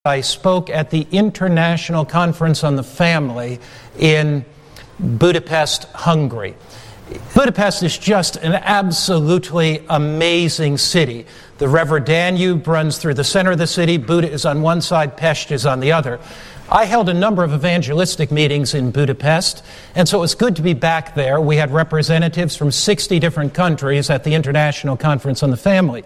I spoke at the International Conference on the Family in Budapest, Hungary. Budapest is just an absolutely amazing city. The River Danube runs through the center of the city. Buda is on one side, Pest is on the other. I held a number of evangelistic meetings in Budapest, and so it was good to be back there. We had representatives from 60 different countries at the International Conference on the Family.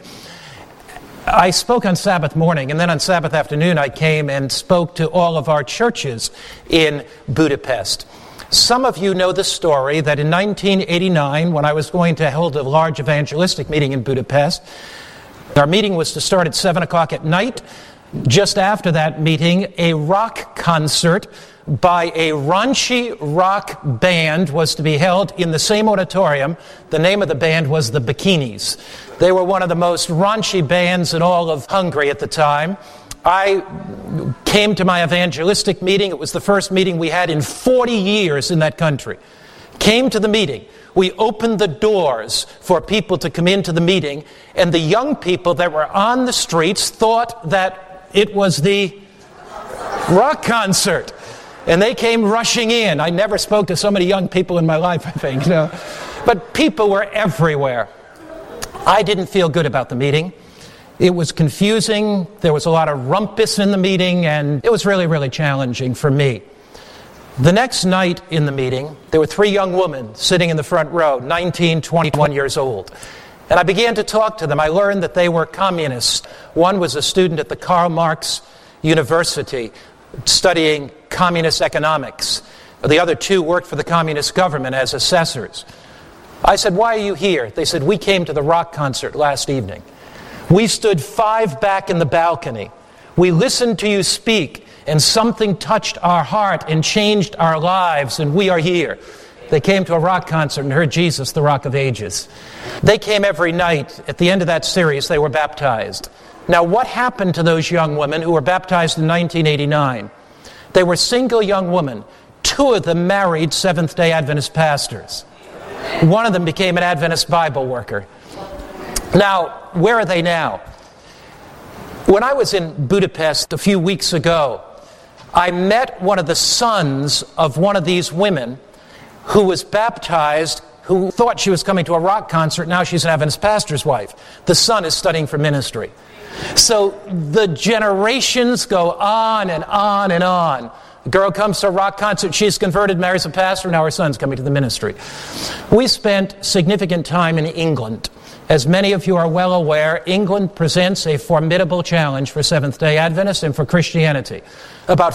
I spoke on Sabbath morning, and then on Sabbath afternoon I came and spoke to all of our churches in Budapest. Some of you know the story that in 1989, when I was going to hold a large evangelistic meeting in Budapest, our meeting was to start at 7 o'clock at night. Just after that meeting, a rock concert by a raunchy rock band was to be held in the same auditorium. The name of the band was the Bikinis. They were one of the most raunchy bands in all of Hungary at the time. I came to my evangelistic meeting. It was the first meeting we had in 40 years in that country. Came to the meeting. We opened the doors for people to come into the meeting, and the young people that were on the streets thought that it was the rock concert. And they came rushing in. I never spoke to so many young people in my life, I think. But people were everywhere. I didn't feel good about the meeting. It was confusing. There was a lot of rumpus in the meeting, and it was really, really challenging for me. The next night in the meeting, there were 3 young women sitting in the front row, 19, 21 years old. And I began to talk to them. I learned that they were communists. One was a student at the Karl Marx University studying communist economics. The other 2 worked for the communist government as assessors. I said, "Why are you here?" They said, "We came to the rock concert last evening. We stood 5 back in the balcony. We listened to you speak, and something touched our heart and changed our lives, and we are here." They came to a rock concert and heard Jesus, the Rock of Ages. They came every night. At the end of that series, they were baptized. Now, what happened to those young women who were baptized in 1989? They were single young women. 2 of them married Seventh-day Adventist pastors. One of them became an Adventist Bible worker. Now, where are they now? When I was in Budapest a few weeks ago, I met one of the sons of one of these women who was baptized, who thought she was coming to a rock concert. Now she's an Adventist pastor's wife. The son is studying for ministry. So the generations go on and on and on. A girl comes to a rock concert, she's converted, marries a pastor, now her son's coming to the ministry. We spent significant time in England. As many of you are well aware, England presents a formidable challenge for Seventh-day Adventists and for Christianity. About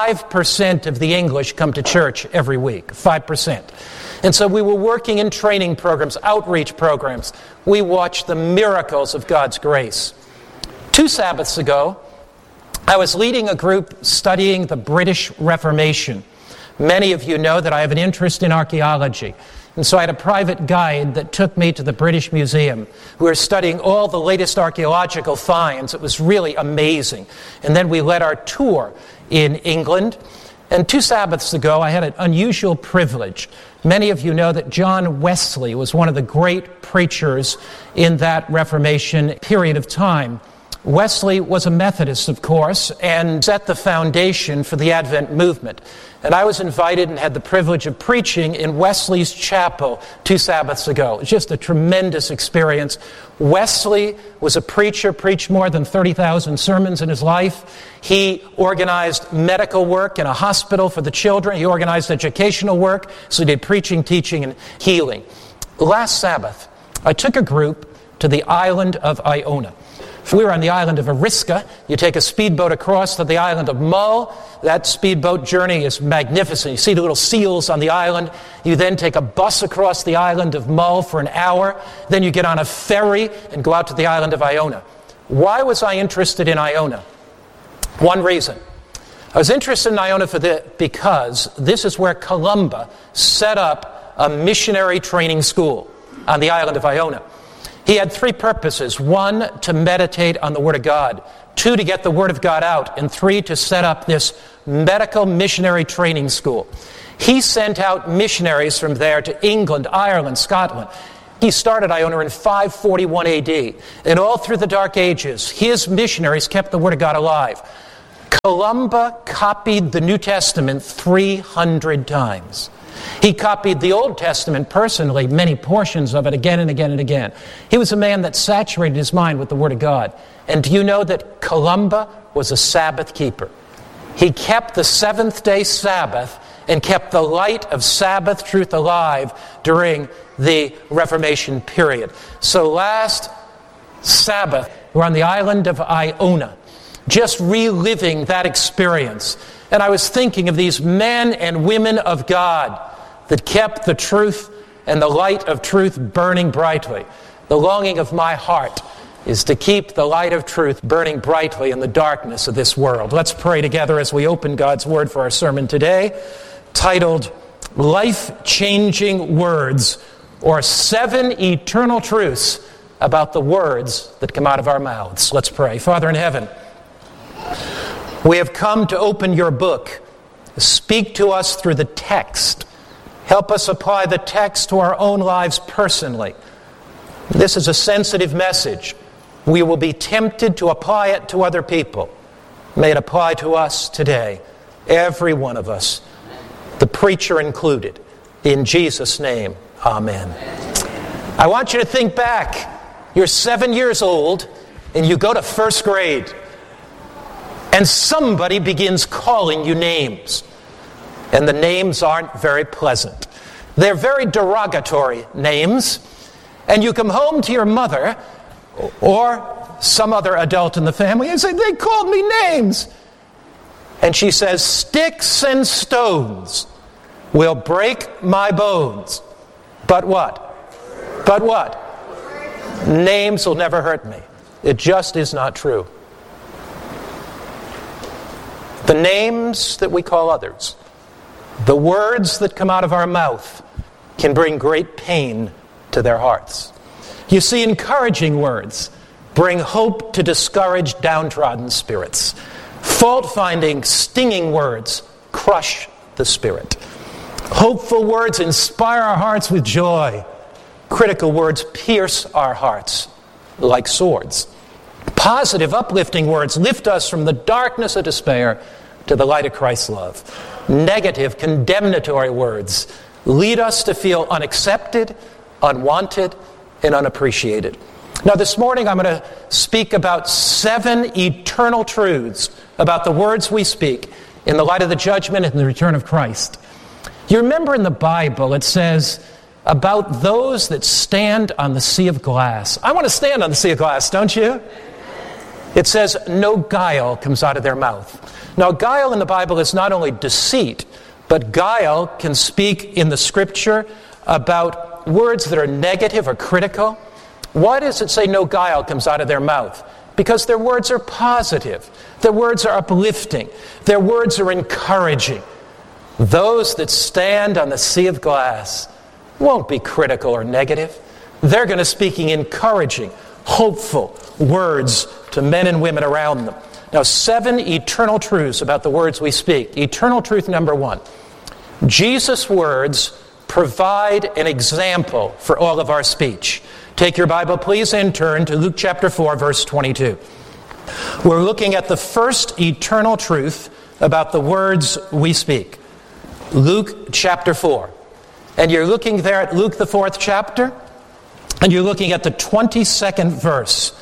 5% of the English come to church every week, 5%. And so we were working in training programs, outreach programs. We watched the miracles of God's grace. 2 Sabbaths ago, I was leading a group studying the British Reformation. Many of you know that I have an interest in archaeology. And so I had a private guide that took me to the British Museum. We were studying all the latest archaeological finds. It was really amazing. And then we led our tour in England. And 2 Sabbaths ago, I had an unusual privilege. Many of you know that John Wesley was one of the great preachers in that Reformation period of time. Wesley was a Methodist, of course, and set the foundation for the Advent movement. And I was invited and had the privilege of preaching in Wesley's chapel 2 Sabbaths ago. It was just a tremendous experience. Wesley was a preacher, preached more than 30,000 sermons in his life. He organized medical work in a hospital for the children. He organized educational work, so he did preaching, teaching, and healing. Last Sabbath, I took a group to the island of Iona. We were on the island of Ariska. You take a speedboat across to the island of Mull. That speedboat journey is magnificent. You see the little seals on the island. You then take a bus across the island of Mull for an hour. Then you get on a ferry and go out to the island of Iona. Why was I interested in Iona? One reason. I was interested in Iona because this is where Columba set up a missionary training school on the island of Iona. He had 3 purposes. 1, to meditate on the Word of God. 2, to get the Word of God out. And 3, to set up this medical missionary training school. He sent out missionaries from there to England, Ireland, Scotland. He started Iona in 541 AD. And all through the Dark Ages, his missionaries kept the Word of God alive. Columba copied the New Testament 300 times. He copied the Old Testament personally, many portions of it, again and again and again. He was a man that saturated his mind with the Word of God. And do you know that Columba was a Sabbath keeper? He kept the seventh-day Sabbath and kept the light of Sabbath truth alive during the Reformation period. So last Sabbath, we're on the island of Iona, just reliving that experience. And I was thinking of these men and women of God that kept the truth and the light of truth burning brightly. The longing of my heart is to keep the light of truth burning brightly in the darkness of this world. Let's pray together as we open God's Word for our sermon today, titled Life-Changing Words, or 7 Eternal Truths about the words that come out of our mouths. Let's pray. Father in heaven, we have come to open your book. Speak to us through the text. Help us apply the text to our own lives personally. This is a sensitive message. We will be tempted to apply it to other people. May it apply to us today, every one of us, the preacher included. In Jesus' name, amen. I want you to think back. You're 7 years old, and you go to first grade. And somebody begins calling you names. And the names aren't very pleasant. They're very derogatory names. And you come home to your mother or some other adult in the family and say, they called me names. And she says, sticks and stones will break my bones. But what? But what? Names will never hurt me. It just is not true. The names that we call others, the words that come out of our mouth, can bring great pain to their hearts. You see, encouraging words bring hope to discouraged, downtrodden spirits. Fault-finding, stinging words crush the spirit. Hopeful words inspire our hearts with joy. Critical words pierce our hearts like swords. Positive, uplifting words lift us from the darkness of despair to the light of Christ's love. Negative, condemnatory words lead us to feel unaccepted, unwanted, and unappreciated. Now this morning I'm going to speak about 7 eternal truths about the words we speak in the light of the judgment and the return of Christ. You remember in the Bible it says about those that stand on the sea of glass. I want to stand on the sea of glass, don't you? It says no guile comes out of their mouth. Now guile in the Bible is not only deceit, but guile can speak in the Scripture about words that are negative or critical. Why does it say no guile comes out of their mouth? Because their words are positive. Their words are uplifting. Their words are encouraging. Those that stand on the sea of glass won't be critical or negative. They're going to speak encouraging, hopeful words to men and women around them. Now, 7 eternal truths about the words we speak. Eternal truth number 1. Jesus' words provide an example for all of our speech. Take your Bible, please, and turn to Luke chapter 4, verse 22. We're looking at the first eternal truth about the words we speak. Luke chapter 4. And you're looking there at Luke the 4th chapter, and you're looking at the 22nd verse.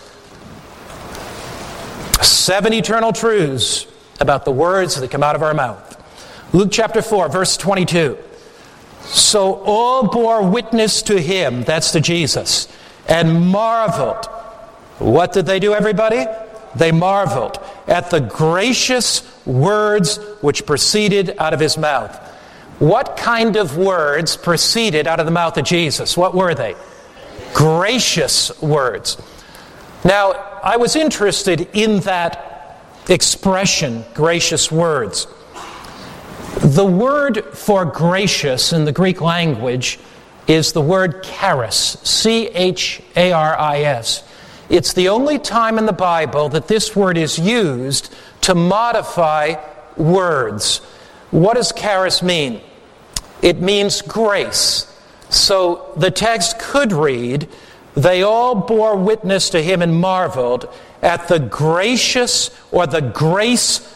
7 eternal truths about the words that come out of our mouth. Luke chapter 4, verse 22. So all bore witness to him, that's to Jesus, and marveled. What did they do, everybody? They marveled at the gracious words which proceeded out of his mouth. What kind of words proceeded out of the mouth of Jesus? What were they? Gracious words. Now, I was interested in that expression, gracious words. The word for gracious in the Greek language is the word charis, C-H-A-R-I-S. It's the only time in the Bible that this word is used to modify words. What does charis mean? It means grace. So the text could read, they all bore witness to him and marveled at the gracious or the grace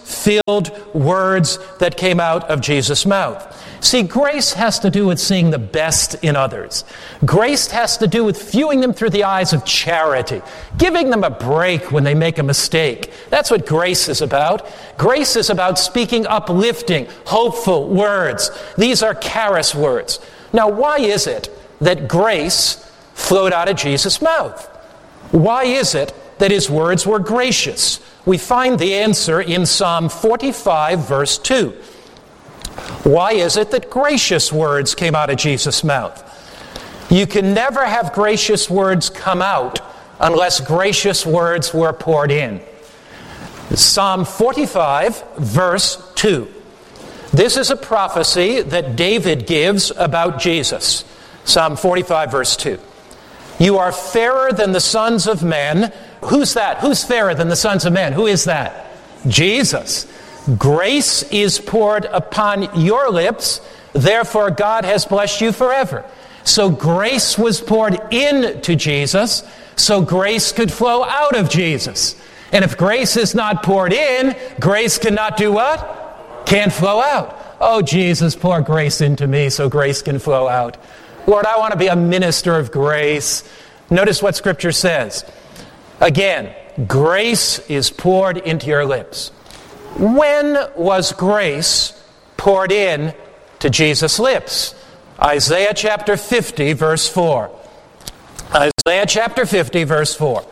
grace-filled words that came out of Jesus' mouth. See, grace has to do with seeing the best in others. Grace has to do with viewing them through the eyes of charity, giving them a break when they make a mistake. That's what grace is about. Grace is about speaking uplifting, hopeful words. These are charis words. Now, why is it that grace flowed out of Jesus' mouth? Why is it that his words were gracious? We find the answer in Psalm 45, verse 2. Why is it that gracious words came out of Jesus' mouth? You can never have gracious words come out unless gracious words were poured in. Psalm 45, verse 2. This is a prophecy that David gives about Jesus. Psalm 45, verse 2. You are fairer than the sons of men. Who's that? Who's fairer than the sons of men? Who is that? Jesus. Grace is poured upon your lips, therefore God has blessed you forever. So grace was poured into Jesus, so grace could flow out of Jesus. And if grace is not poured in, grace cannot do what? Can't flow out. Oh, Jesus, pour grace into me so grace can flow out. Lord, I want to be a minister of grace. Notice what Scripture says. Again, grace is poured into your lips. When was grace poured in to Jesus' lips? Isaiah chapter 50, verse 4. Isaiah chapter 50, verse 4.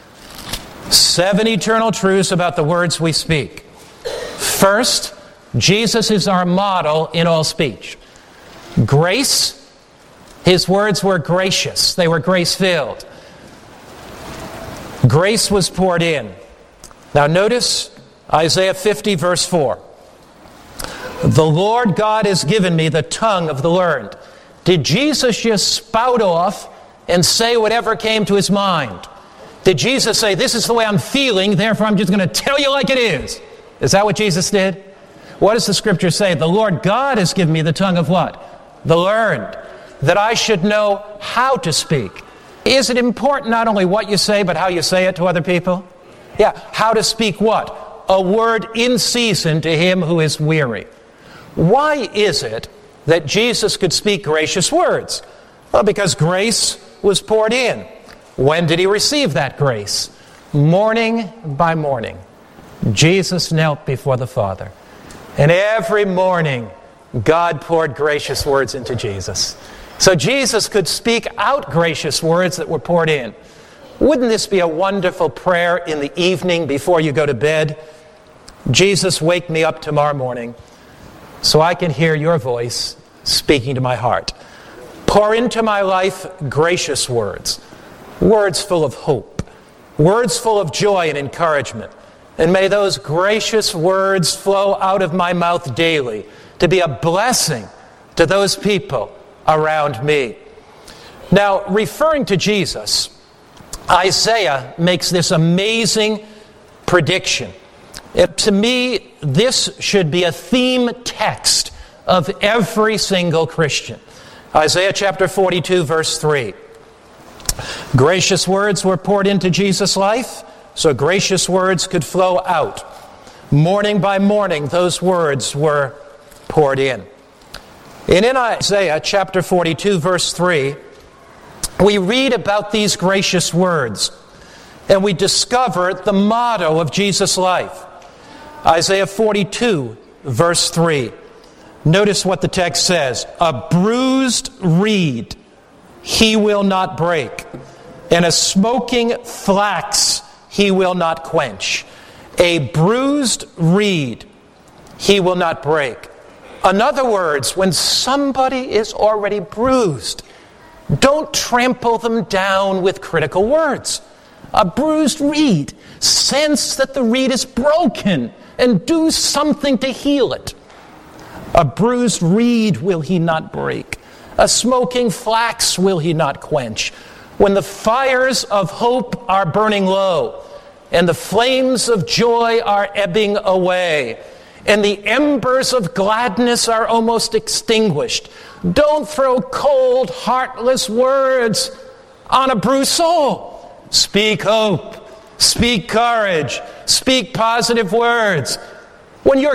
7 eternal truths about the words we speak. First, Jesus is our model in all speech. Grace, his words were gracious. They were grace-filled. Grace was poured in. Now notice Isaiah 50, verse 4. The Lord God has given me the tongue of the learned. Did Jesus just spout off and say whatever came to his mind? Did Jesus say, this is the way I'm feeling, therefore I'm just going to tell you like it is? Is that what Jesus did? What does the Scripture say? The Lord God has given me the tongue of what? The learned. That I should know how to speak. Is it important not only what you say, but how you say it to other people? Yeah, how to speak what? A word in season to him who is weary. Why is it that Jesus could speak gracious words? Well, because grace was poured in. When did he receive that grace? Morning by morning. Jesus knelt before the Father. And every morning, God poured gracious words into Jesus. So Jesus could speak out gracious words that were poured in. Wouldn't this be a wonderful prayer in the evening before you go to bed? Jesus, wake me up tomorrow morning so I can hear your voice speaking to my heart. Pour into my life gracious words, words full of hope, words full of joy and encouragement. And may those gracious words flow out of my mouth daily to be a blessing to those people around me. Now, referring to Jesus, Isaiah makes this amazing prediction. To me, this should be a theme text of every single Christian. Isaiah chapter 42, verse 3. Gracious words were poured into Jesus' life, so gracious words could flow out. Morning by morning, those words were poured in. And in Isaiah chapter 42, verse 3, we read about these gracious words, and we discover the motto of Jesus' life. Isaiah 42, verse 3. Notice what the text says. A bruised reed he will not break, and a smoking flax he will not quench. A bruised reed he will not break. In other words, when somebody is already bruised, don't trample them down with critical words. A bruised reed. Sense that the reed is broken and do something to heal it. A bruised reed will he not break. A smoking flax will he not quench. When the fires of hope are burning low, and the flames of joy are ebbing away, and the embers of gladness are almost extinguished, don't throw cold, heartless words on a bruised soul. Speak hope. Speak courage. Speak positive words. When you're